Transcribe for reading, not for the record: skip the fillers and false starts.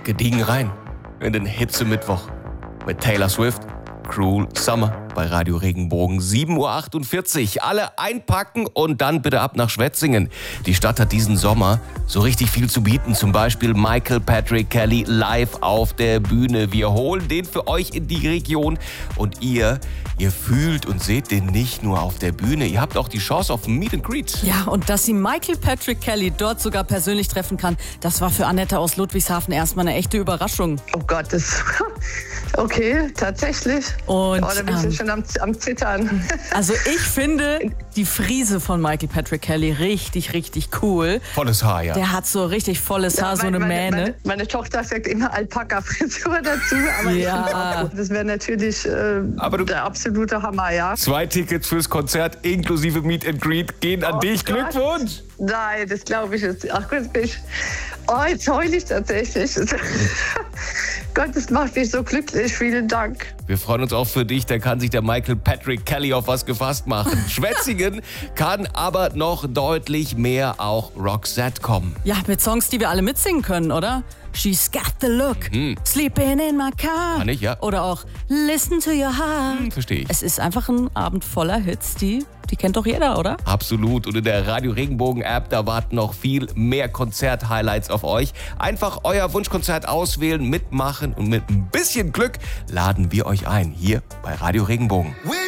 gediegen rein in den Hitze-Mittwoch mit Taylor Swift, Cruel Summer bei Radio Regenbogen, 7.48 Uhr. Alle einpacken und dann bitte ab nach Schwetzingen. Die Stadt hat diesen Sommer so richtig viel zu bieten. Zum Beispiel Michael Patrick Kelly live auf der Bühne. Wir holen den für euch in die Region und ihr fühlt und seht den nicht nur auf der Bühne. Ihr habt auch die Chance auf ein Meet and Greet. Ja, und dass sie Michael Patrick Kelly dort sogar persönlich treffen kann, das war für Annette aus Ludwigshafen erstmal eine echte Überraschung. Oh Gott, das... Okay, tatsächlich. Und, da bin ich schon am Zittern. Also ich finde die Frise von Michael Patrick Kelly richtig, richtig cool. Volles Haar, ja. Der hat so richtig volles Haar, so eine Mähne. Meine Tochter sagt immer Alpaka-Frisur dazu, aber ich finde auch gut. Das wäre natürlich der absolute Hammer, ja. 2 Tickets fürs Konzert inklusive Meet and Greet gehen an dich. Gott. Glückwunsch! Nein, das glaube ich jetzt. Ach Gott, jetzt heule ich tatsächlich. Gott, das macht mich so glücklich. Vielen Dank. Wir freuen uns auch für dich. Da kann sich der Michael Patrick Kelly auf was gefasst machen. Schwetzingen kann aber noch deutlich mehr auch Roxette kommen. Ja, mit Songs, die wir alle mitsingen können, oder? She's got the look, sleeping in my car. Kann ich, ja. Oder auch Listen to your heart. Verstehe ich. Es ist einfach ein Abend voller Hits, die kennt doch jeder, oder? Absolut. Und in der Radio Regenbogen App, da warten noch viel mehr Konzert-Highlights auf euch. Einfach euer Wunschkonzert auswählen, mitmachen und mit ein bisschen Glück laden wir euch ein hier bei Radio Regenbogen.